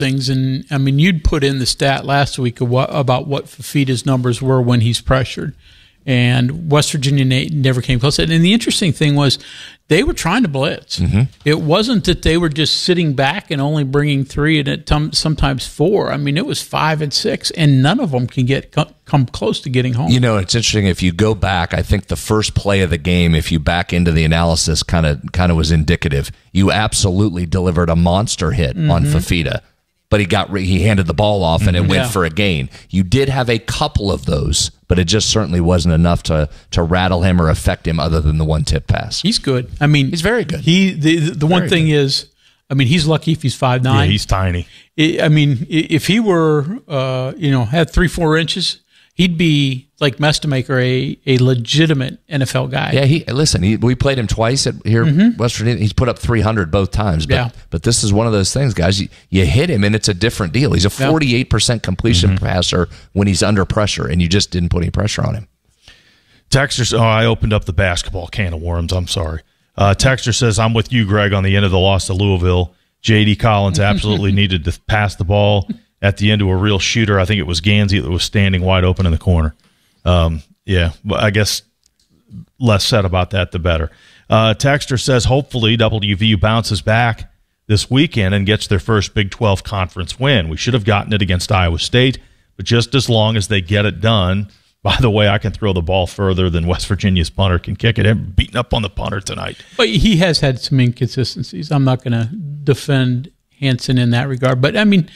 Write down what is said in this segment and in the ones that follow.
things. And, I mean, you'd put in the stat last week about what Fifita's numbers were when he's pressured. And West Virginia never came close. And the interesting thing was they were trying to blitz. Mm-hmm. It wasn't that they were just sitting back and only bringing 3 and sometimes 4. I mean, it was 5 and 6, and none of them can come close to getting home. You know, it's interesting. If you go back, I think the first play of the game, if you back into the analysis, kind of was indicative. You absolutely delivered a monster hit on Fifita, but he handed the ball off and it went for a gain. You did have a couple of those, but it just certainly wasn't enough to rattle him or affect him other than the one tip pass. He's good. I mean, he's very good. The one thing is, I mean, he's lucky if he's 5'9". Yeah, he's tiny. I mean, if he were, had 3-4 inches, he'd be like Mestemaker, a legitimate NFL guy. Yeah, we played him twice here West Virginia. He's put up 300 both times. But this is one of those things, guys. You hit him, and it's a different deal. He's a 48% completion passer when he's under pressure, and you just didn't put any pressure on him. Texter, I opened up the basketball can of worms. I'm sorry. Texter says, I'm with you, Greg, on the end of the loss to Louisville. J.D. Collins absolutely needed to pass the ball at the end to a real shooter. I think it was Gansey that was standing wide open in the corner. I guess less said about that, the better. Texter says, hopefully WVU bounces back this weekend and gets their first Big 12 conference win. We should have gotten it against Iowa State, but just as long as they get it done. By the way, I can throw the ball further than West Virginia's punter can kick it. I'm beating up on the punter tonight. But he has had some inconsistencies. I'm not going to defend Hansen in that regard. But, I mean,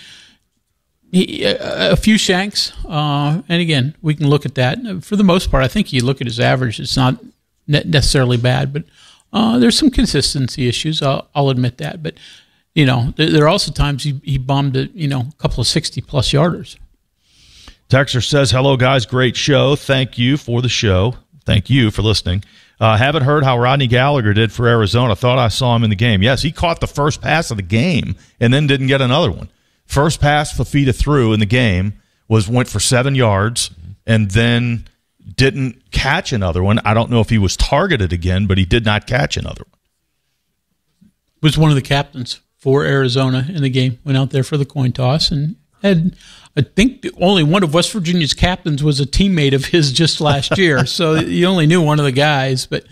a few shanks, and again, we can look at that. For the most part, I think you look at his average, it's not necessarily bad, but there's some consistency issues. I'll admit that. But, there are also times he bombed a couple of 60-plus yarders. Texter says, hello, guys. Great show. Thank you for the show. Thank you for listening. Haven't heard how Rodney Gallagher did for Arizona. Thought I saw him in the game. Yes, he caught the first pass of the game and then didn't get another one. First pass Fifita threw in the game went for 7 yards and then didn't catch another one. I don't know if he was targeted again, but he did not catch another one. Was one of the captains for Arizona in the game. Went out there for the coin toss and had, I think, only one of West Virginia's captains was a teammate of his just last year. So you only knew one of the guys. But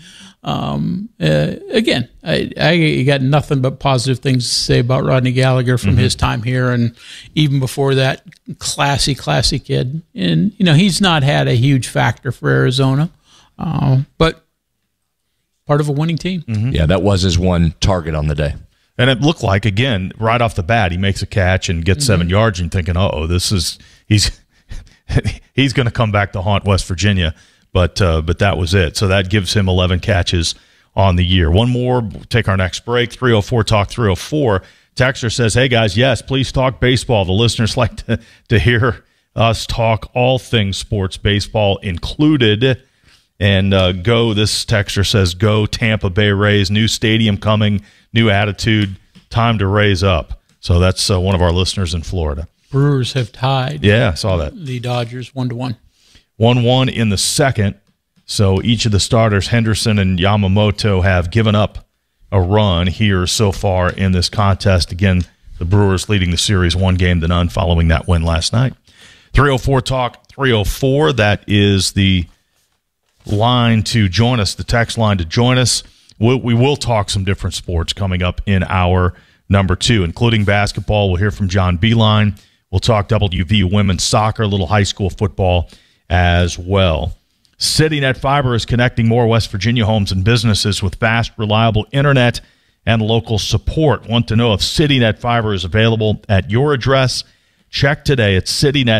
again, I got nothing but positive things to say about Rodney Gallagher from his time here, and even before that, classy kid. And he's not had a huge factor for Arizona, but part of a winning team. Mm-hmm. Yeah, that was his one target on the day. And it looked like, again, right off the bat, he makes a catch and gets 7 yards, and thinking, he's going to come back to haunt West Virginia. But that was it. So that gives him 11 catches on the year. One more, we'll take our next break. 304 Talk 304. Texter says, hey, guys, yes, please talk baseball. The listeners like to hear us talk all things sports, baseball included. And this texter says, go Tampa Bay Rays. New stadium coming, new attitude, time to raise up. So that's one of our listeners in Florida. Brewers have tied. Yeah, I saw that. The Dodgers 1-1. 1-1 in the second. So each of the starters, Henderson and Yamamoto, have given up a run here so far in this contest. Again, the Brewers leading the series 1-0 following that win last night. 304 Talk 304. That is the line to join us, the text line to join us. We will talk some different sports coming up in hour number 2, including basketball. We'll hear from John Beilein. We'll talk WVU women's soccer, a little high school football as well. CityNet Fiber is connecting more West Virginia homes and businesses with fast, reliable internet and local support. Want to know if CityNet Fiber is available at your address? Check today at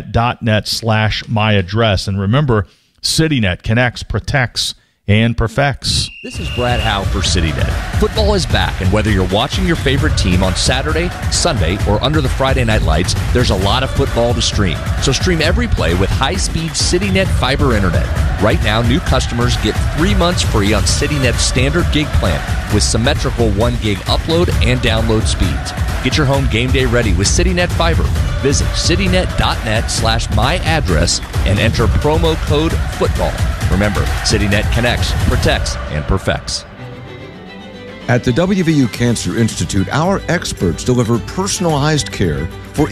citynet.net/myaddress. And remember, CityNet connects, protects, and perfects. This is Brad Howe for CityNet. Football is back, and whether you're watching your favorite team on Saturday, Sunday, or under the Friday night lights, there's a lot of football to stream. So stream every play with high-speed CityNet fiber internet. Right now, new customers get 3 months free on CityNet's standard gig plan with symmetrical 1 gig upload and download speeds. Get your home game day ready with CityNet Fiber. Visit citynet.net/myaddress and enter promo code FOOTBALL. Remember, CityNet connects, protects, and perfects. At the WVU Cancer Institute, our experts deliver personalized care for